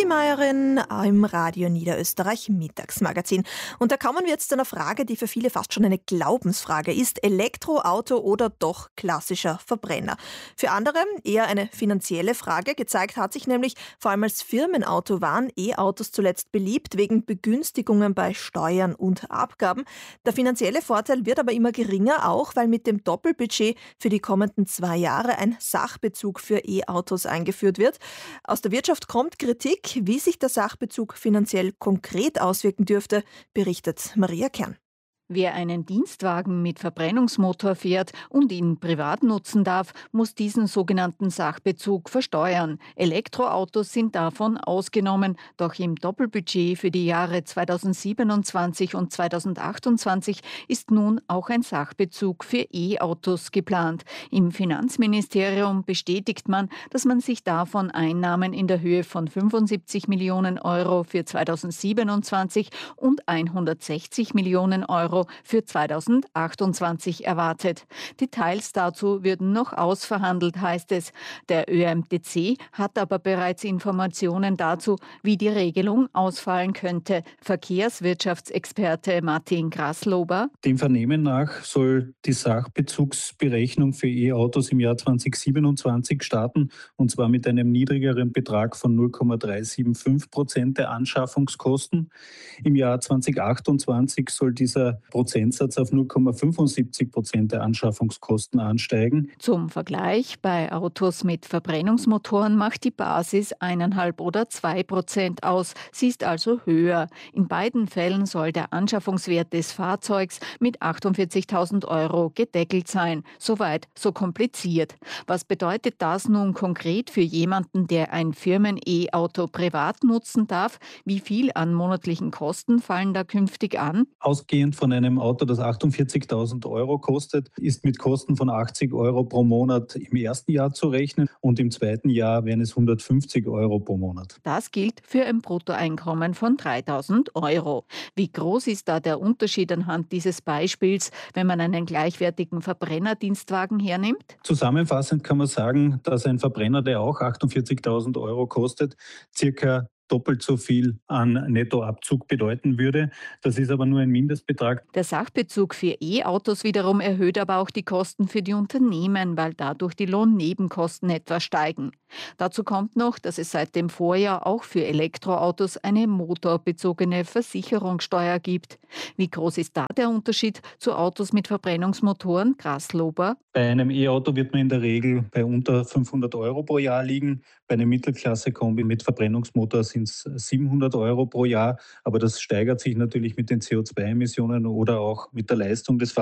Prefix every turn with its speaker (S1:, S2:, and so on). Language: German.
S1: Niemeyerin im Radio Niederösterreich Mittagsmagazin. Und da kommen wir jetzt zu einer Frage, die für viele fast schon eine Glaubensfrage ist. Elektroauto oder doch klassischer Verbrenner? Für andere eher eine finanzielle Frage. Gezeigt hat sich nämlich, vor allem als Firmenauto waren E-Autos zuletzt beliebt, wegen Begünstigungen bei Steuern und Abgaben. Der finanzielle Vorteil wird aber immer geringer, auch weil mit dem Doppelbudget für die kommenden 2 Jahre ein Sachbezug für E-Autos eingeführt wird. Aus der Wirtschaft kommt Kritik, wie sich der Sachbezug finanziell konkret auswirken dürfte, berichtet Maria Kern.
S2: Wer einen Dienstwagen mit Verbrennungsmotor fährt und ihn privat nutzen darf, muss diesen sogenannten Sachbezug versteuern. Elektroautos sind davon ausgenommen, doch im Doppelbudget für die Jahre 2027 und 2028 ist nun auch ein Sachbezug für E-Autos geplant. Im Finanzministerium bestätigt man, dass man sich davon Einnahmen in der Höhe von 75 Millionen Euro für 2027 und 160 Millionen Euro für 2028 erwartet. Details dazu würden noch ausverhandelt, heißt es. Der ÖMTC hat aber bereits Informationen dazu, wie die Regelung ausfallen könnte. Verkehrswirtschaftsexperte Martin Graslober.
S3: Dem Vernehmen nach soll die Sachbezugsberechnung für E-Autos im Jahr 2027 starten, und zwar mit einem niedrigeren Betrag von 0,375% der Anschaffungskosten. Im Jahr 2028 soll dieser Prozentsatz auf 0,75% der Anschaffungskosten ansteigen.
S2: Zum Vergleich, bei Autos mit Verbrennungsmotoren macht die Basis 1,5 oder 2% aus. Sie ist also höher. In beiden Fällen soll der Anschaffungswert des Fahrzeugs mit 48.000 Euro gedeckelt sein. Soweit, so kompliziert. Was bedeutet das nun konkret für jemanden, der ein Firmen-E-Auto privat nutzen darf? Wie viel an monatlichen Kosten fallen da künftig an?
S3: Ausgehend von einem Auto, das 48.000 Euro kostet, ist mit Kosten von 80 Euro pro Monat im ersten Jahr zu rechnen, und im zweiten Jahr wären es 150 Euro pro Monat.
S2: Das gilt für ein Bruttoeinkommen von 3.000 Euro. Wie groß ist da der Unterschied anhand dieses Beispiels, wenn man einen gleichwertigen Verbrennerdienstwagen hernimmt?
S3: Zusammenfassend kann man sagen, dass ein Verbrenner, der auch 48.000 Euro kostet, circa doppelt so viel an Nettoabzug bedeuten würde. Das ist aber nur ein Mindestbetrag.
S2: Der Sachbezug für E-Autos wiederum erhöht aber auch die Kosten für die Unternehmen, weil dadurch die Lohnnebenkosten etwas steigen. Dazu kommt noch, dass es seit dem Vorjahr auch für Elektroautos eine motorbezogene Versicherungssteuer gibt. Wie groß ist da der Unterschied zu Autos mit Verbrennungsmotoren? Graslober.
S3: Bei einem E-Auto wird man in der Regel bei unter 500 Euro pro Jahr liegen. Bei einem Mittelklasse-Kombi mit Verbrennungsmotor sind es 700 Euro pro Jahr. Aber das steigert sich natürlich mit den CO2-Emissionen oder auch mit der Leistung des Fahrzeugs.